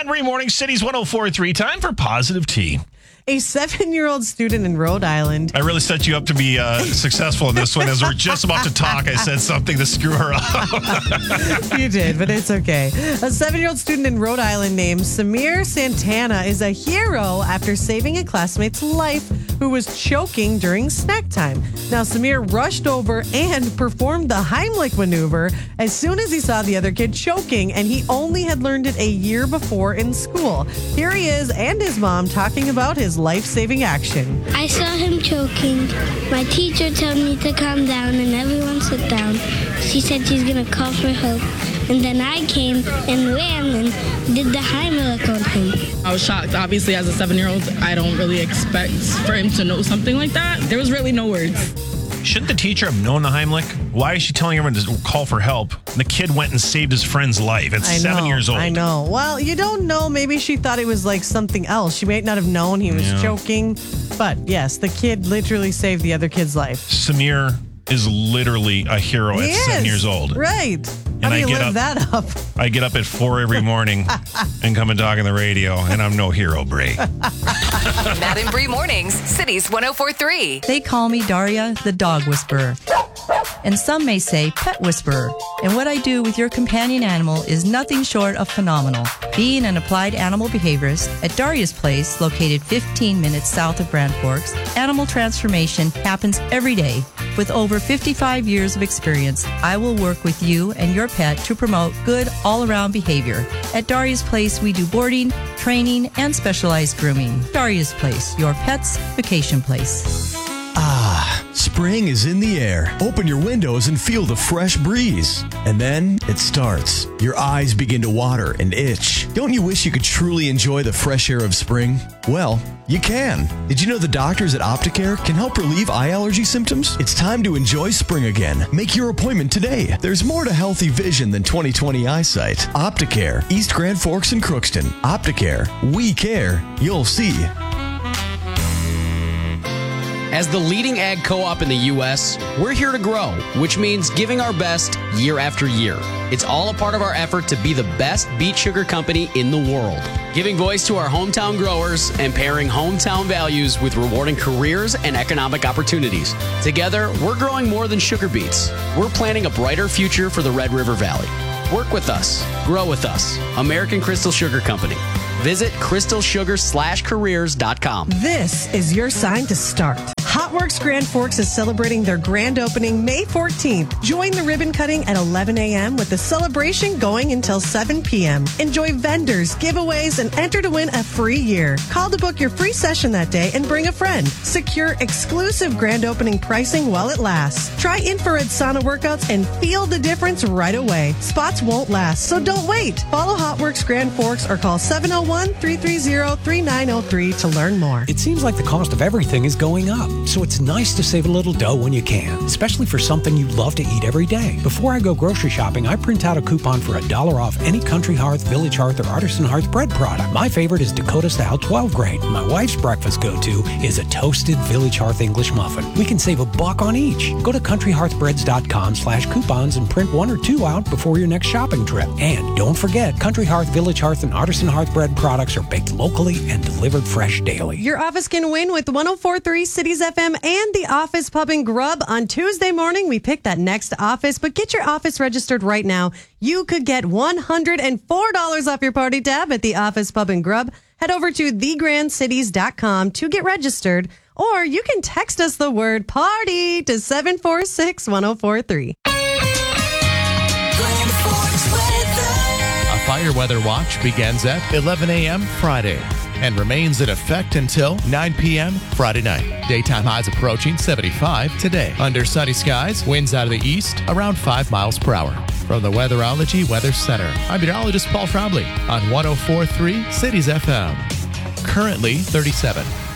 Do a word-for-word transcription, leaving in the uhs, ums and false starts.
Every morning, Cities one oh four point three. Time for Positive Tea. A seven-year-old student in Rhode Island. I really set you up to be uh, successful in this one. As we're just about to talk, I said something to screw her up. You did, but it's okay. A seven-year-old student in Rhode Island named Samir Santana is a hero after saving a classmate's life who was choking during snack time. Now, Samir rushed over and performed the Heimlich maneuver as soon as he saw the other kid choking, and he only had learned it a year before in school. Here he is and his mom talking about his life-saving action. I saw him choking. My teacher told me to calm down and everyone sit down. She said she's going to call for help. And then I came and ran and did the Heimlich on him. I was shocked. Obviously, as a seven-year-old, I don't really expect for him to know something like that. There was really no words. Shouldn't the teacher have known the Heimlich? Why is she telling everyone to call for help? The kid went and saved his friend's life. It's I know, seven years old. I know. Well, you don't know. Maybe she thought it was like something else. She might not have known he was Yeah. choking. But yes, the kid literally saved the other kid's life. Samir is literally a hero He at seven is. years old. Right. And How do I you get live up- that up? I get up at four every morning and come and talk on the radio, and I'm no hero, Bray. Matt and Bree mornings, Cities one oh four point three. They call me Daria, the dog whisperer. And some may say pet whisperer. And what I do with your companion animal is nothing short of phenomenal. Being an applied animal behaviorist at Daria's Place, located fifteen minutes south of Grand Forks, animal transformation happens every day. With over fifty-five years of experience, I will work with you and your pet to promote good all-around behavior. At Daria's Place, we do boarding, training, and specialized grooming. Daria's Place, your pet's vacation place. Spring is in the air. Open your windows and feel the fresh breeze. And then it starts. Your eyes begin to water and itch. Don't you wish you could truly enjoy the fresh air of spring? Well, you can. Did you know the doctors at Opticare can help relieve eye allergy symptoms? It's time to enjoy spring again. Make your appointment today. There's more to healthy vision than twenty twenty eyesight. Opticare, East Grand Forks and Crookston. Opticare, we care. You'll see. As the leading ag co-op in the U S, we're here to grow, which means giving our best year after year. It's all a part of our effort to be the best beet sugar company in the world. Giving voice to our hometown growers and pairing hometown values with rewarding careers and economic opportunities. Together, we're growing more than sugar beets. We're planning a brighter future for the Red River Valley. Work with us. Grow with us. American Crystal Sugar Company. Visit crystal sugar slash careers dot com. This is your sign to start. Hotworks Grand Forks is celebrating their grand opening May fourteenth. Join the ribbon cutting at eleven a.m. with the celebration going until seven p.m. Enjoy vendors, giveaways, and enter to win a free year. Call to book your free session that day and bring a friend. Secure exclusive grand opening pricing while it lasts. Try infrared sauna workouts and feel the difference right away. Spots won't last, so don't wait. Follow Hotworks Grand Forks or call seven oh one, three three zero, three nine oh three to learn more. It seems like the cost of everything is going up, so it's nice to save a little dough when you can, especially for something you love to eat every day. Before I go grocery shopping, I print out a coupon for a dollar off any Country Hearth, Village Hearth, or Artisan Hearth bread product. My favorite is Dakota Style twelve grain. My wife's breakfast go-to is a toasted Village Hearth English muffin. We can save a buck on each. Go to country hearth breads dot com slash coupons and print one or two out before your next shopping trip. And don't forget, Country Hearth, Village Hearth, and Artisan Hearth bread products are baked locally and delivered fresh daily. Your office can win with one oh four point three Cities F M and the Office Pub and Grub. On Tuesday morning, we pick that next office, but get your office registered right now. You could get one hundred four dollars off your party tab at the Office Pub and Grub. Head over to the grand cities dot com to get registered, or you can text us the word party to seven four six, one oh four three. A fire weather watch begins at eleven a.m. Friday and remains in effect until nine p.m. Friday night. Daytime highs approaching seventy-five today. Under sunny skies, winds out of the east around five miles per hour. From the Weatherology Weather Center, I'm meteorologist Paul Trombley on one oh four point three Cities F M. Currently thirty-seven.